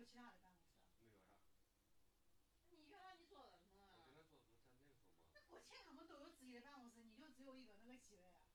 其他的办公室？ 没有呀。 你原来你做什么啊？ 我跟他做的不是在那个时候吗？ 那国庆他们都有自己的办公室，你就只有一个那个机位啊？